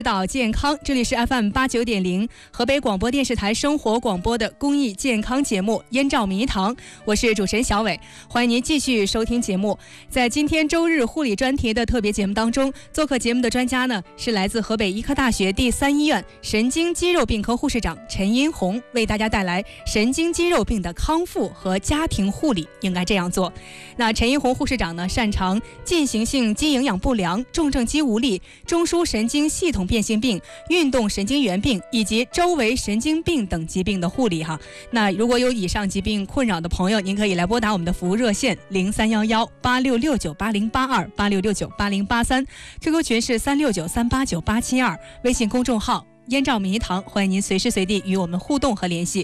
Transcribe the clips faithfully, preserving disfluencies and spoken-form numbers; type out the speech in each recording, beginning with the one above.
到健康，这里是 F M 八九点零河北广播电视台生活广播的公益健康节目《燕赵迷堂》，我是主持人小伟，欢迎您继续收听节目。在今天周日护理专题的特别节目当中，做客节目的专家呢是来自河北医科大学第三医院神经肌肉病科护士长陈英红，为大家带来神经肌肉病的康复和家庭护理应该这样做。那陈英红护士长呢，擅长进行性肌营养不良、重症肌无力、中枢神经系统变性病、运动神经元病以及周围神经病等疾病的护理哈。那如果有以上疾病困扰的朋友，您可以来拨打我们的服务热线零三幺幺八六六九八零八二八六六九八零八三 ，Q Q 群是三六九三八九八七二，微信公众号燕赵迷堂，欢迎您随时随地与我们互动和联系。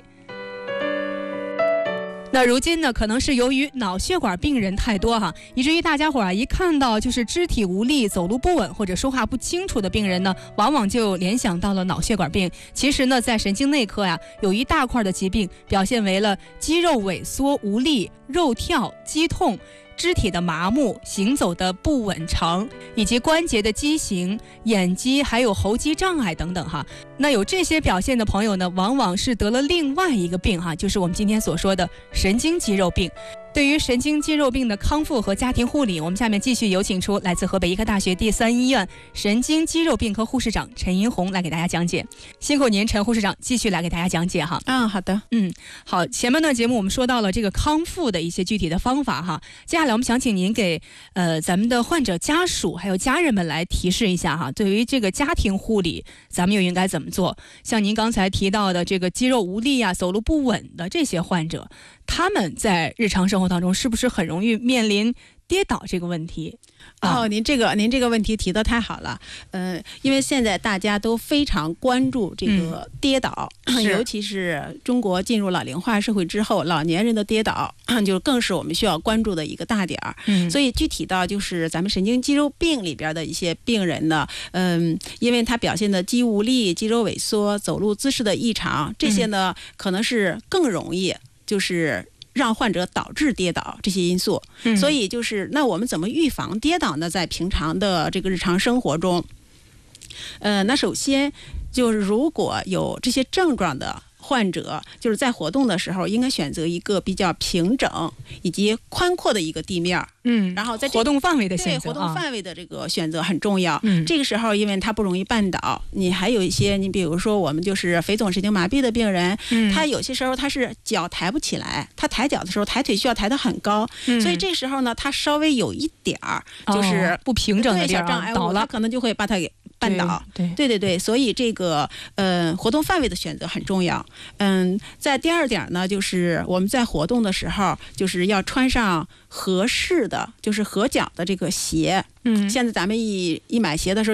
那如今呢，可能是由于脑血管病人太多哈，以至于大家伙啊一看到就是肢体无力、走路不稳或者说话不清楚的病人呢，往往就联想到了脑血管病。其实呢，在神经内科呀，有一大块的疾病表现为了肌肉萎缩无力、肉跳、肌痛、肢体的麻木、行走的不稳长，以及关节的畸形、眼肌还有喉肌障碍等等哈。那有这些表现的朋友呢，往往是得了另外一个病哈，就是我们今天所说的神经肌肉病。对于神经肌肉病的康复和家庭护理，我们下面继续有请出来自河北医科大学第三医院神经肌肉病科护士长陈英红来给大家讲解。辛苦您，陈护士长，继续来给大家讲解哈。 啊，好的， 嗯，好，前半段节目我们说到了这个康复的一些具体的方法哈，接下来我们想请您给呃咱们的患者家属还有家人们来提示一下哈，对于这个家庭护理，咱们又应该怎么做？像您刚才提到的这个肌肉无力啊、走路不稳的这些患者，他们在日常生活当中是不是很容易面临跌倒这个问题？ 哦，您这个您这个问题提得太好了，呃，因为现在大家都非常关注这个跌倒，嗯、尤其是中国进入老龄化社会之后，老年人的跌倒就更是我们需要关注的一个大点儿。嗯，所以具体到就是咱们神经肌肉病里边的一些病人呢，嗯，因为他表现的肌无力、肌肉萎缩、走路姿势的异常，这些呢、嗯、可能是更容易就是让患者导致跌倒这些因素，嗯、所以就是那我们怎么预防跌倒呢？在平常的这个日常生活中，呃，那首先就是如果有这些症状的患者，就是在活动的时候，应该选择一个比较平整以及宽阔的一个地面，嗯，然后在活动范围的选择， 对活动范围的这个选择很重要。嗯，这个时候因为它不容易绊倒，你还有一些，你比如说我们就是腓总神经麻痹的病人，嗯，他有些时候他是脚抬不起来，他抬脚的时候抬腿需要抬得很高，嗯，所以这时候呢，他稍微有一点儿就是、 哦、不平整的地儿小障碍物倒了， 他可能就会把它给绊倒。 对对对对，所以这个呃活动范围的选择很重要。嗯，在第二点呢，就是我们在活动的时候，就是要穿上合适的，就是合脚的这个鞋。嗯，现在咱们一一买鞋的时候。